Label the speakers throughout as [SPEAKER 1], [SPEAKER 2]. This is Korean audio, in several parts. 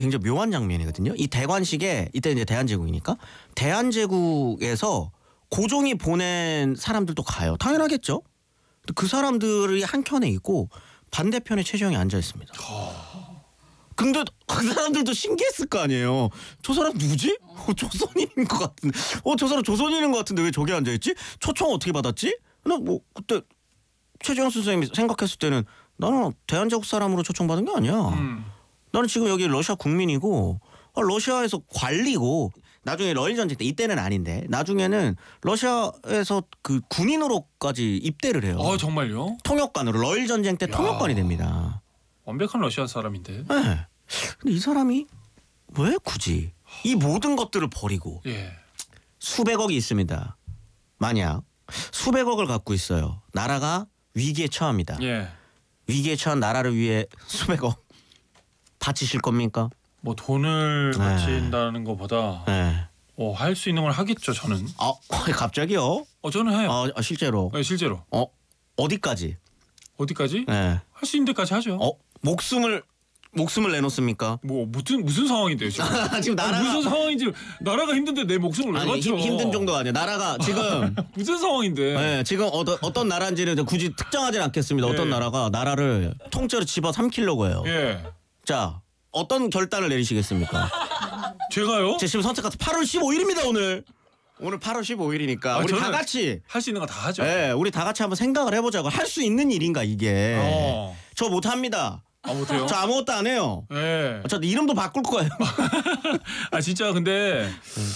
[SPEAKER 1] 굉장히 묘한 장면이거든요. 이 대관식에 이때 이제 대한제국이니까 대한제국에서 고종이 보낸 사람들도 가요. 당연하겠죠. 그 사람들이 한 켠에 있고 반대편에 최재형이 앉아 있습니다. 근데 그 사람들도 신기했을 거 아니에요. 저 사람 누구지? 조선인인 것 같은데. 저 사람 조선인인 것 같은데 왜 저기 앉아 있지? 초청 어떻게 받았지? 나 뭐 그때 최재형 선생님이 생각했을 때는 나는 대한제국 사람으로 초청받은 게 아니야. 나는 지금 여기 러시아 국민이고 러시아에서 관리고 나중에 러일 전쟁 때 이때는 아닌데 나중에는 러시아에서 그 군인으로까지 입대를 해요.
[SPEAKER 2] 정말요?
[SPEAKER 1] 통역관으로 러일 전쟁 때 통역관이 됩니다.
[SPEAKER 2] 완벽한 러시아 사람인데.
[SPEAKER 1] 네. 근데 이 사람이 왜 굳이 이 모든 것들을 버리고 수백억이 있습니다. 만약 수백억을 갖고 있어요. 나라가 위기에 처합니다. 위기에 처한 나라를 위해 수백억 바치실 겁니까?
[SPEAKER 2] 뭐 돈을 바친다는 것보다 할 수 있는 걸 하겠죠. 저는.
[SPEAKER 1] 갑자기요?
[SPEAKER 2] 저는 해요.
[SPEAKER 1] 실제로?
[SPEAKER 2] 네, 실제로.
[SPEAKER 1] 어디까지?
[SPEAKER 2] 어디까지? 할 수 있는 데까지 하죠.
[SPEAKER 1] 목숨을 내놓습니까?
[SPEAKER 2] 뭐 무슨 상황인데요 지금?
[SPEAKER 1] 지금 나라가
[SPEAKER 2] 무슨 상황인지 나라가 힘든데 내 목숨을 왜 바쳐?
[SPEAKER 1] 힘든 정도가 아니야. 나라가 지금
[SPEAKER 2] 무슨 상황인데?
[SPEAKER 1] 네, 지금 어떤 나라인지는 굳이 특정하진 않겠습니다. 어떤 나라가 나라를 통째로 집어 삼키려고 해요. 자, 어떤 결단을 내리시겠습니까?
[SPEAKER 2] 제가요?
[SPEAKER 1] 제 지금 선택한 8월 15일입니다 오늘. 오늘 8월 15일이니까 우리 다 같이
[SPEAKER 2] 할 수 있는 거 다 하죠.
[SPEAKER 1] 네, 우리 다 같이 한번 생각을 해보자고. 할 수 있는 일인가 이게? 저 못합니다.
[SPEAKER 2] 못해요?
[SPEAKER 1] 저 아무것도 안 해요. 저 이름도 바꿀 거예요.
[SPEAKER 2] 진짜 근데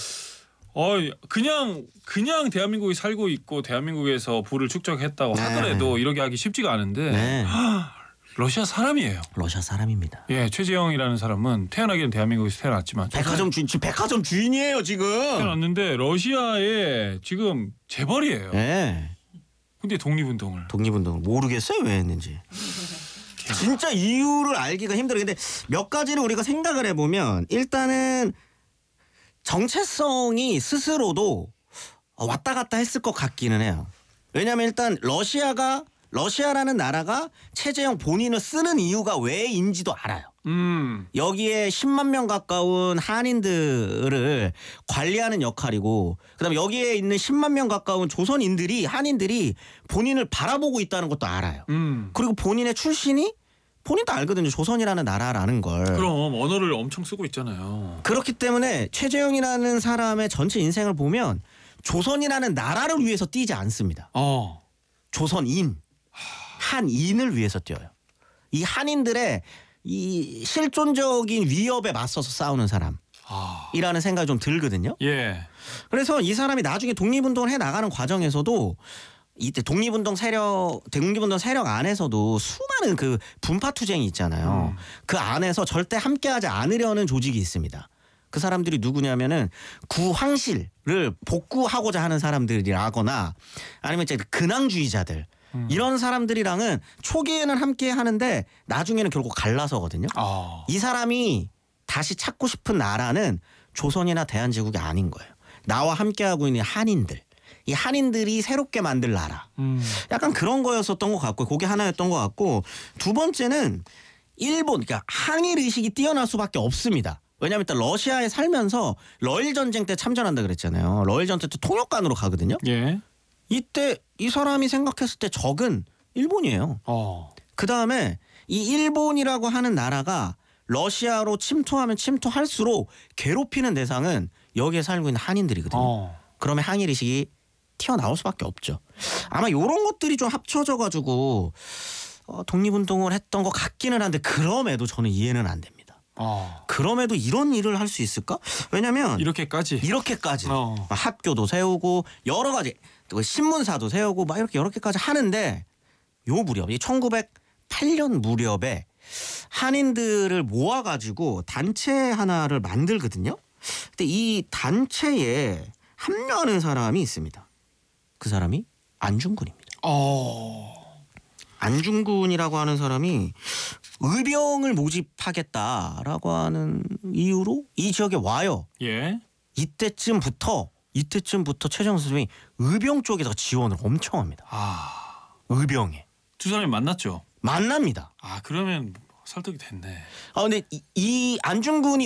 [SPEAKER 2] 그냥 대한민국에 살고 있고 대한민국에서 부를 축적했다고 하더라도 이렇게 하기 쉽지가 않은데 러시아 사람이에요.
[SPEAKER 1] 러시아 사람입니다.
[SPEAKER 2] 최재형이라는 사람은 태어나기는 대한민국에서 태어났지만
[SPEAKER 1] 백화점 주인이에요 지금.
[SPEAKER 2] 태어났는데 러시아에 지금 재벌이에요. 근데 독립운동을
[SPEAKER 1] 모르겠어요 왜 했는지. 진짜 이유를 알기가 힘들어요. 근데 몇 가지를 우리가 생각을 해보면 일단은 정체성이 스스로도 왔다 갔다 했을 것 같기는 해요. 왜냐하면 일단 러시아라는 나라가 최재형 본인을 쓰는 이유가 왜인지도 알아요. 여기에 10만 명 가까운 한인들을 관리하는 역할이고 그다음에 여기에 있는 10만 명 가까운 한인들이 본인을 바라보고 있다는 것도 알아요. 그리고 본인의 출신이 본인도 알거든요. 조선이라는 나라라는 걸.
[SPEAKER 2] 그럼 언어를 엄청 쓰고 있잖아요.
[SPEAKER 1] 그렇기 때문에 최재형이라는 사람의 전체 인생을 보면 조선이라는 나라를 위해서 뛰지 않습니다. 조선인, 한인을 위해서 뛰어요. 이 한인들의 이 실존적인 위협에 맞서서 싸우는 사람이라는 생각이 좀 들거든요. 그래서 이 사람이 나중에 독립운동을 해 나가는 과정에서도 이때 독립운동 세력 안에서도 수많은 그 분파 투쟁이 있잖아요. 그 안에서 절대 함께하지 않으려는 조직이 있습니다. 그 사람들이 누구냐면은 구황실을 복구하고자 하는 사람들이라거나 아니면 이제 근황주의자들 이런 사람들이랑은 초기에는 함께 하는데 나중에는 결국 갈라서거든요. 이 사람이 다시 찾고 싶은 나라는 조선이나 대한제국이 아닌 거예요. 나와 함께하고 있는 한인들. 이 한인들이 새롭게 만들 나라. 약간 그런 거였었던 것 같고 그게 하나였던 것 같고 두 번째는 일본 그러니까 항일 의식이 뛰어날 수밖에 없습니다. 왜냐하면 일단 러시아에 살면서 러일 전쟁 때 참전한다 그랬잖아요. 러일 전쟁 때 통역관으로 가거든요. 이때 이 사람이 생각했을 때 적은 일본이에요. 그다음에 이 일본이라고 하는 나라가 러시아로 침투하면 침투할수록 괴롭히는 대상은 여기에 살고 있는 한인들이거든요. 그러면 항일 의식이 튀어나올 수밖에 없죠. 아마 이런 것들이 좀 합쳐져가지고 독립운동을 했던 것 같기는 한데 그럼에도 저는 이해는 안 됩니다. 그럼에도 이런 일을 할 수 있을까? 왜냐면
[SPEAKER 2] 이렇게까지
[SPEAKER 1] 학교도 세우고 여러 가지 또 신문사도 세우고 막 이렇게 여러 개까지 하는데 요 무렵 이 1908년 무렵에 한인들을 모아가지고 단체 하나를 만들거든요. 근데 이 단체에 합류하는 사람이 있습니다. 그 사람이 안중근입니다. 안중근이라고 하는 사람이 의병을 모집하겠다라고 하는 이유로 이 지역에 와요. 이때쯤부터 최재형 선생님이 의병 쪽에서 지원을 엄청 합니다. 의병에.
[SPEAKER 2] 두 사람이 만났죠?
[SPEAKER 1] 만납니다.
[SPEAKER 2] 그러면 설득이 됐네.
[SPEAKER 1] 근데 이 안중근이